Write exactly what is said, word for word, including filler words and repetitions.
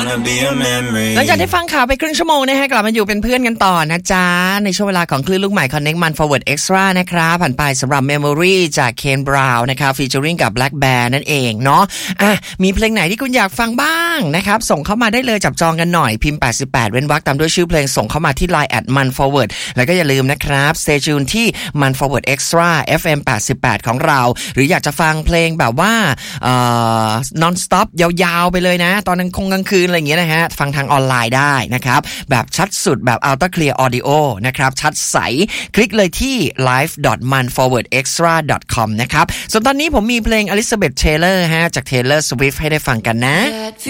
หลังจากที่ฟังข่าวไปครึ่งชั่วโมงนะฮะกลับมาอยู่เป็นเพื่อนกันต่อนะจ๊ะในช่วงเวลาของคลื่นลูกใหม่ Connect Man Forward Extra นะครับผ่านไปสำหรับ Memory จาก Kane Brown นะครับ featuring กับ Black Bear นั่นเองเนาะอ่ะมีเพลงไหนที่คุณอยากฟังบ้างนะครับส่งเข้ามาได้เลยจับจองกันหน่อยพิมพ์แปดสิบแปดเว้นวรรคตามด้วยชื่อเพลงส่งเข้ามาที่ ไลน์ แอท มัน forward แล้วก็อย่าลืมนะครับ stay tuned ที่ Man Forward Extra เอฟ เอ็ม แปดสิบแปดของเราหรืออยากจะฟังเพลงแบบว่าเอ่อ non stop ยาวๆไปเลยนะตอนนั้นคงกลางคืนอะไรอย่างเงี้ยนะฮะฟังทางออนไลน์ได้นะครับแบบชัดสุดแบบ Ultra Clear Audio นะครับชัดใสคลิกเลยที่ ไลฟ์ ดอท มัน ฟอร์เวิร์ด เอ็กซ์ตร้า ดอท คอม นะครับส่วนตอนนี้ผมมีเพลง Elizabeth Taylor ฮะจาก Taylor Swift ให้ได้ฟังกันนะ